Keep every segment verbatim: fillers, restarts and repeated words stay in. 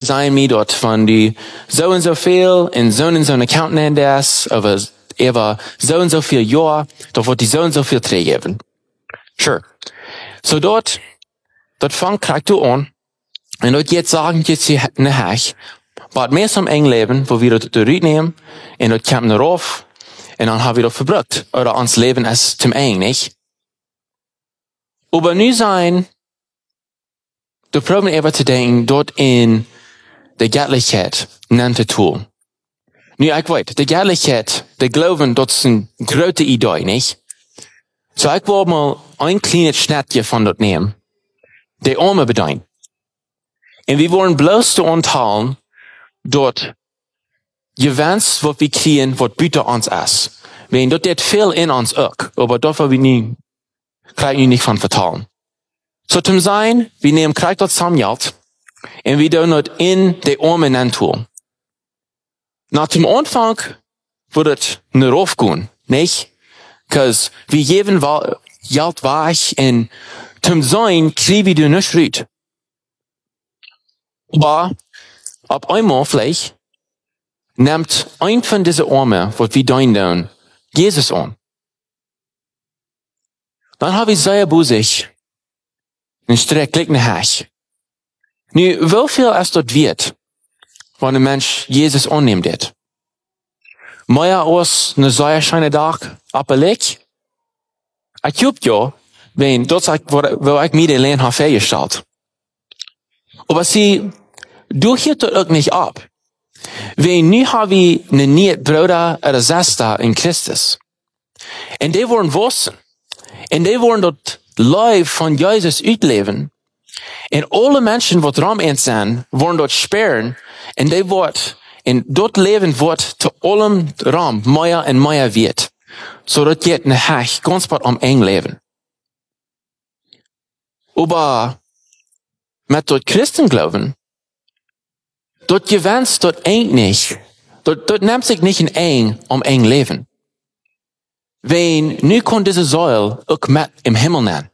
sein mir dort, wenn die so und so viel in so und so einen Account nennen das, aber über so und so viel Jahr, doch wird die so und so viel geben. Sure. So dort, dort fängt Charakter an, und dort jetzt sagen, jetzt hier eine Hash, aber mehr zum eng Leben, wo wir dort nehmen, und dort kommen wir rauf, und dann haben wir dort verbrückt, oder ans Leben als zum eng, nicht? Aber nu sein, du probieren eben zu denken, dort in der Göttlichkeit nannte Tool. Nu, ich weiß, der Göttlichkeit, der Glauben, dort ist eine große Idee, nicht? So, ich will mal ein kleines Schnittchen von dort nehmen, der Arme bedient. Und wir wollen bloß zu unteilen, dort, Gewinns, was wir kriegen, was bitte uns ist. Wenn dort hat viel in uns auch, aber dafür wir nie, kriegen wir nicht von vertalen. So, zum Sein, wir nehmen krieg dort zusammen Geld, und wir tun dort in die Arme nennen tun. Nach dem Anfang wird es nicht raufgehen, nicht? Cause wir geben Geld weg, und zum Sein kriegen wir nicht raus. Aber, ab einmal vielleicht, nimmt ein von diesen Armen, was wir tun, Jesus an. Dann habe ich sehr busig, ein Streck, eine Hash. Nu, wie viel es dort wird, wenn ein Mensch Jesus annimmt wird? Mehr als eine sehr schöne Tag abgelegt? Ich glaube ja, wenn dort sagt, wo ich mir den Lehn habe festgestellt. Aber sie, du hielt dort auch nicht ab. Wenn nu haben wir eine neue Bruder oder Schwester in Christus. Und die wollen wissen. Und die wollen dort live von Jesus utleben. Und alle Menschen, die dran sind, wollen dort sperren. Und die wird, und dort leben wird zu allem Raum mehr und mehr wird. So dort geht eine Hash ganz bald am eng leben. Aber mit dort Christen glauben, dort gewinnt dort eng nicht. Dort, dort nimmt sich nicht in eng um eng leben. Wenn, nu kann diese Säule auch mit im Himmel nennen.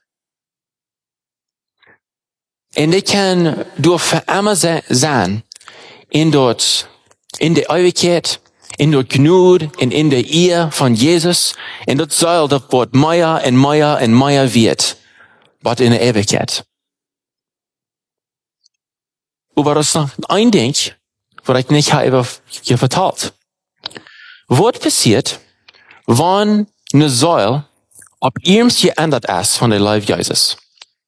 Und die kann durch für immer sein, in dort, in der Ewigkeit, in dort Gnade, und in der Ehe von Jesus, in dort Säule, dort wird mehr und mehr und mehr wird, was in der Ewigkeit. Aber das ist noch ein Ding, was ich nicht habe hier vertalt. Was passiert, wenn eine Säule ab ihms geändert ist von der Leib Jesus?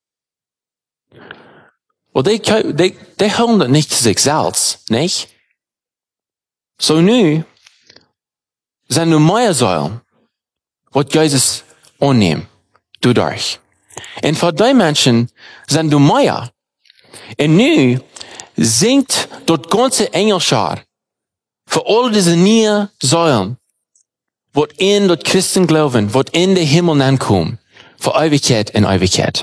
Und die, die, die hören das nicht zu sich selbst, nicht? So nu, sind nur mehr Säulen, was Jesus annimmt, dadurch. Und für die Menschen sind nur mehr. Und nu, singt dort ganze Engelschar für all diese neue Säulen, wat in dort Christen glauben, wat in den Himmel ankommen, für Ewigkeit und Ewigkeit.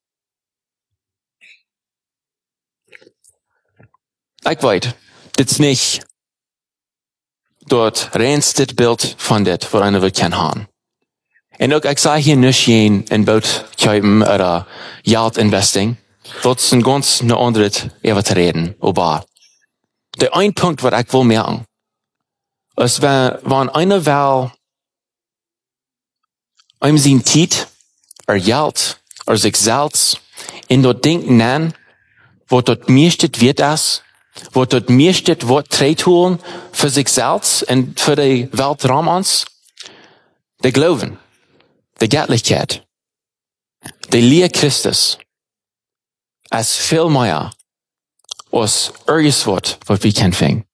Ich weiß, das ist nicht dort reinste Bild von das, was einer will kennen haben. Und auch, ich sage hier nicht jeden in Boot kaufen oder Geld investing. Das ist ein ganz eine andere Art zu reden. Aber der ein Punkt, was ich will merken, ist, wenn, wenn einer will, einem sein Zeit, er Geld, er sich selbst, in dort denken nennen, wo dort mir steht, wird das, wo dort mir steht, was tun für sich selbst und für die Weltraum uns, der Glauben, der Göttlichkeit, der Liebe Christus, als viel mehr als irgendwas, was wir kennen.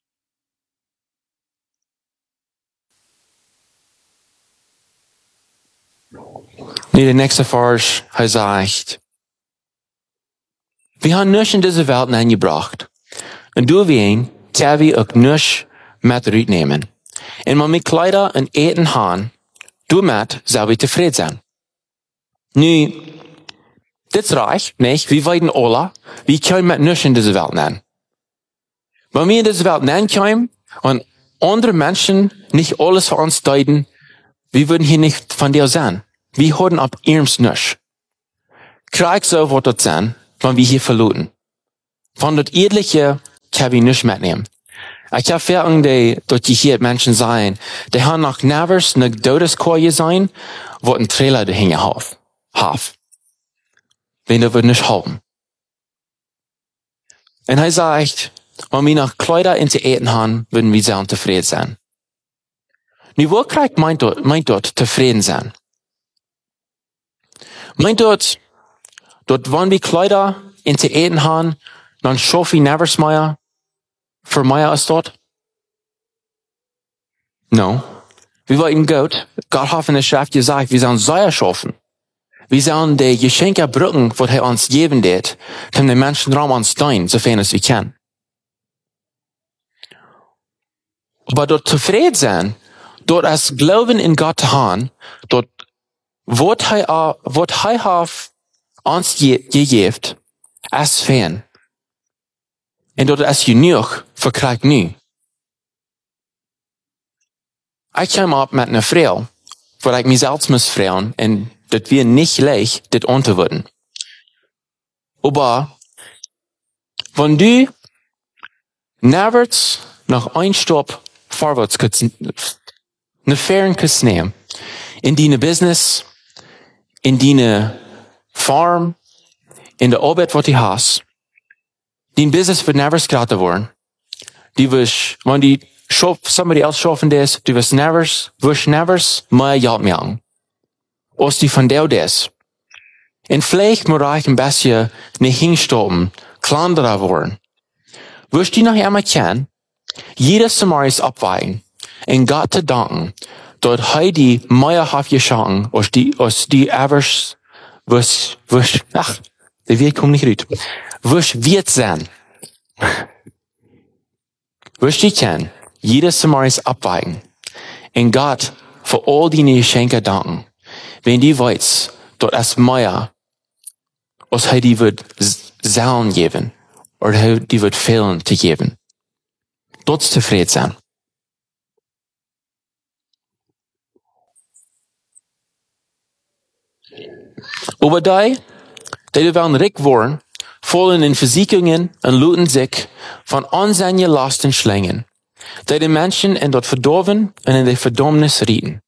Nee, der nächste Vers, er sagt, wir haben nichts in dieser Welt eingebracht. Und du wen, kann wir auch nichts mit reinnehmen. Und wenn wir Kleider und Eten haben, du mit, soll wir zufrieden sein. Nu, das reicht nicht. Wir weiden alle, wir können mit nichts in dieser Welt nehmen. Wenn wir in dieser Welt nehmen können und andere Menschen nicht alles für uns deuten, wir würden hier nicht von dir sein. Wir hören ab ihms nichts. Krieg so wird das sein, wenn wir hier verloren. Von dort etliche kann ich nicht mitnehmen. Ich habe Erfahrung, die dort hier Menschen sein, die haben noch nervös, ne Todeskoje sein, wo ein Trailer dahinter haf. Haf. Wenn der wird nicht halten. Und er sagt, wenn wir noch Kleider in die Eten haben, würden wir sehr zufrieden sein. Nu, wo kriegt meint dort, meint dort zufrieden sein? Meint dort, dort wenn wir Kleider in die Eten haben, dann schaffen wir nervös mehr, für mehr als dort? No. Wir wollten Gott, Gott hat in der Schrift gesagt, wir sollen Säuer schaffen. Wir sollen die Geschenke brücken, was er uns geben wird, um den Menschen Raum uns dienen, sofern es wir können. Aber dort zufrieden sein, dort als Glauben in Gott zu haben, dort, was er, was er hat uns gegeben, als Fan. Und dort als genug, verkriegt nie. Ich kam ab mit einer Frau, wo ich mich selbst muss fragen, und das wird nicht leicht, das unterwürden. Aber, wenn du nervös nach ein Stopp vorwärts kannst, eine Fähren kannst nehmen, in deine Business, in deine Farm, in der Arbeit, was du hast, dein Business wird nervös gerade worden. Du wirst, wenn die somebody else schaffen das, du wirst nervös, wirst nervös, mehr Geld machen. Als die von der das. Und vielleicht muss ich ein bisschen nicht hinstoppen, kleinerer worden. Wirst du noch einmal kennen, jedes Mal ist abweigen, und Gott zu danken, dort er die mehr hat geschaffen, als die, als die Evers, was, was, ach, der Weg kommt nicht gut. Was wird sein? Wirst du kennen, jedes Mal ist abweigen, und Gott für all deine Geschenke danken. Wenn die weiß, dort es mehr, als er die wird Sauen geben, oder die wird fehlen zu geben. Dort zufrieden sein. Aber die, die werden reich worden, fallen in Versicherungen und looten sich von unseine Lasten schlängen, die die Menschen in dort verdorben und in der Verdammnis rieten.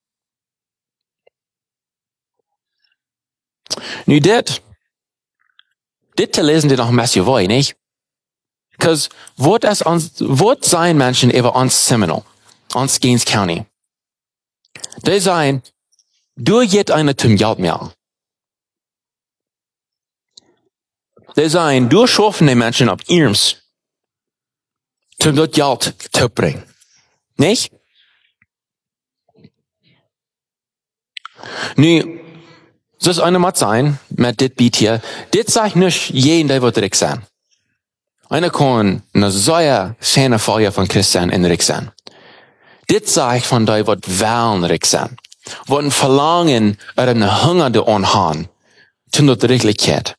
Nu dit, dit te lezen dit nog een beetje wij, niet? Because wat is ons, wat zijn mensen over ons Seminole, ons Gaines County? Die zijn, du jetzt eine zum Geld mehr. Die zijn, du schaffen die Menschen auf ihrems, zum dort Geld zu bringen. Nicht? Nu, so ist eine mal sein, mit dit Beat hier. Dit sagt nicht jeden, der wird reich sein. Einer kann eine sehr schöne Feuer von Christian in reich sein. Dit sagt von der wird wollen reich sein. Wird ein Verlangen oder eine Hunger der haben, zu der Richtigkeit.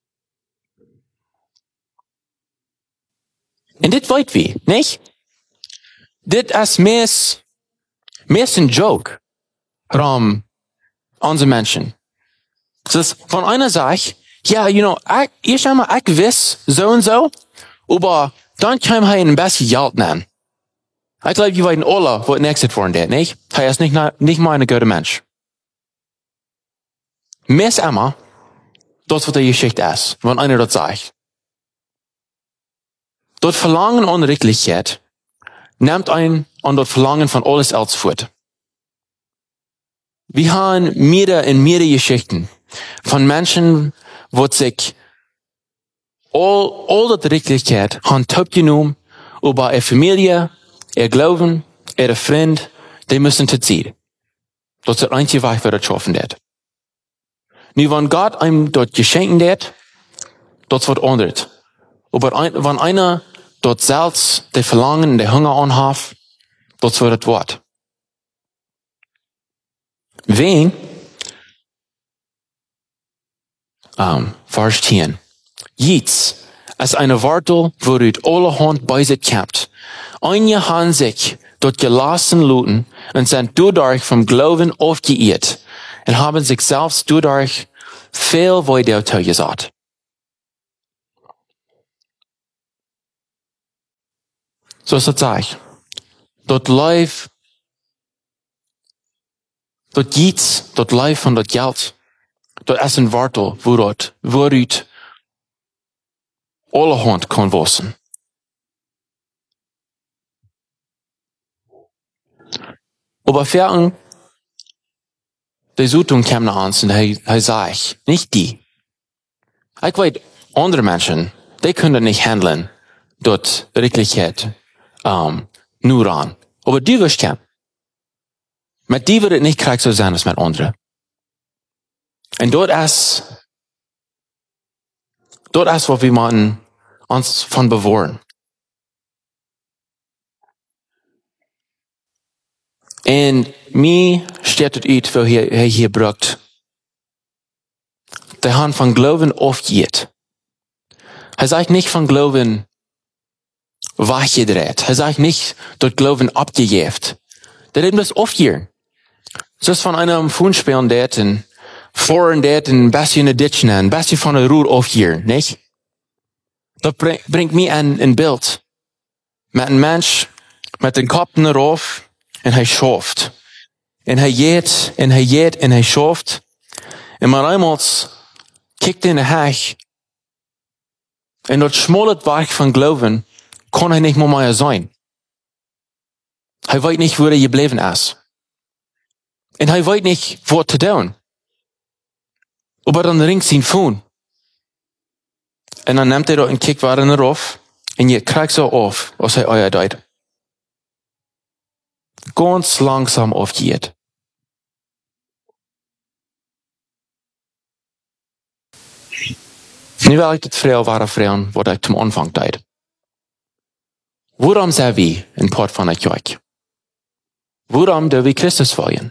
Und dit weit wie, nicht? Dit ist mehr, mehr ein Joke, rum unsere Menschen. Das ist von einer Seite, ja, you know, ich, ich schau mal, ich weiß, so und so, aber dann kann er ein bisschen Geld nehmen. Ich glaube, die werden alle, was nächstes von der, nicht? Er ist nicht, nicht mal ein guter Mensch. Mehr immer, das, was die Geschichte ist, wenn einer das sagt. Dort Verlangen an Richtigkeit nimmt ein an dort Verlangen von alles else fort. Wir haben mehrere in mehrere Geschichten von Menschen, wo sich all, all die Richtigkeit haben top genommen, über ihre Familie, ihr Glauben, ihre Freund, die müssen zu ziehen. Das ist der einzige Weg, wer das schaffen wird. Nu, wenn Gott einem dort geschenken wird, das wird anders. Aber ein, wenn einer dort selbst die Verlangen, die Hunger anhat, das wird das Wort. Wen? Um, Vers zehn. Jetzt, als eine Wartel, worüber alle Hand bei sich kämpft, einige haben sich dort gelassen looten und sind dadurch vom Glauben aufgeirrt und haben sich selbst dadurch viel weiter gesagt. So is dat zeg. Dat lijf, dat iets, dat lijf van dat geld, dat is een wortel, waaruit, waaruit alle hand kan wassen. Aber Ferien, die Zutung kam nach uns und er, er sagt, nicht die. Ich weiß, andere Menschen, die können nicht handeln, dort Wirklichkeit, um, nur an. Aber die wirst kennen. Mit die wird es nicht gleich so sein als mit anderen. Und dort ist, dort ist, wo wir man uns von bewahren. Und mir steht es uit, wo er hier, hier brucht. Der Hand von Glauben aufgeht. Er sagt nicht von Glauben weggedreht. Er sagt nicht, dort Glauben abgejäft. Der eben das aufgehen. So ist von einem Fußspielen, der den Foren, der den ein bisschen in der Ditch nennen, ein bisschen von der Ruhe aufgehen, nicht? Das bringt mir ein, ein Bild. Mit einem Mensch, mit dem Kopf darauf, und er schafft. Und er geht, und er geht, und er schafft. Und man einmal kijkt in de Heg. Und dat schmale Werk von Glauben kann er nicht mehr sein. Er weiß nicht, wo er geblieben ist. Und er weiß nicht, was zu tun. Aber dann ringt sein Phone. Und dann nimmt er dort und kijkt waar er auf. Und je kriegt so auf, was er euer deut. Ganz langsam aufgeht. Nu wil ik het vrouw waren vragen wat ik zum Anfang deed. Waarom zijn we een part van de kerk? Waarom doen we Christus volgen?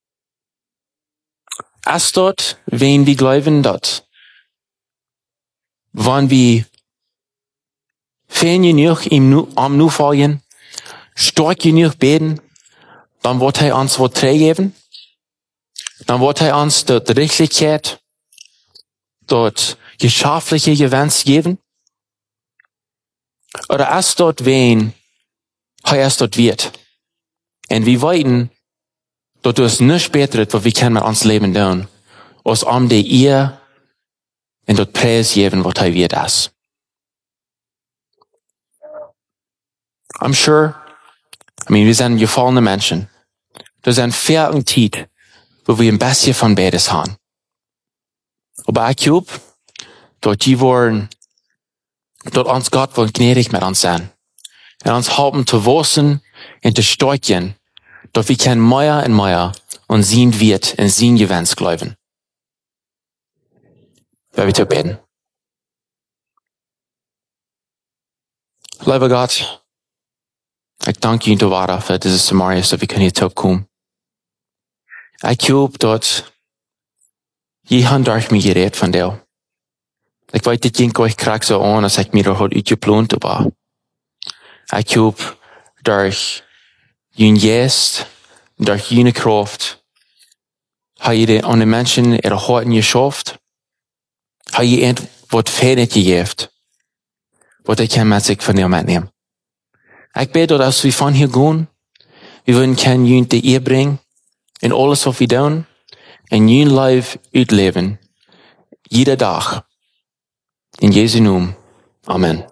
Is dat, wen we geloven dat, wanneer we fijn genoeg am nu volgen, stark genoeg beten, dan wordt hij ons wat teruggeven? Dan wordt hij ons de rechtelijkheid, dat geschaffliche Gewinns geben? Oder ist dort wen, er ist dort wird? Und wir weiten, dort ist nichts Besseres, was wir können mit uns Leben tun, als um die ihr und dort Preis geben, was er wird ist. I'm sure, I mean, wir sind gefallene Menschen. Das sind viele Zeit, wo wir ein bisschen von beides haben. Aber ich glaube, dort die wollen, dort uns Gott will gnädig mit uns sein. Und uns helfen zu wachsen und zu stärken, dort wir können mehr und mehr und sehen wird und sehen Gewinns glauben. Wer wir zu beten. Lieber Gott, ich danke Ihnen, du Vater, für dieses Samaria, dass wir können hier zurückkommen. Ich glaube, dort, jemand durch mich geredet von dir. Ich weiß, das ging euch gerade so an, als ich mir das heute uitgeplant habe. Ich glaube, durch jene Geist, durch jene Kraft, habe ich an den Menschen ihre Herzen geschafft, habe ich etwas Fähigkeit gegeben, was ich kann mit sich von dir mitnehmen. Ich bete, dass wir von hier gehen, wir würden kein jene die ihr bringen, in alles, was wir tun, in jene Leben ausleben, jeder Tag. In Jesu Namen. Amen.